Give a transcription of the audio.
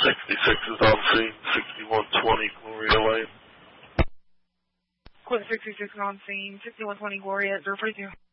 66 is on scene, 6120 Gloria Lane. Quit 66 on scene, 6120 Gloria, 042.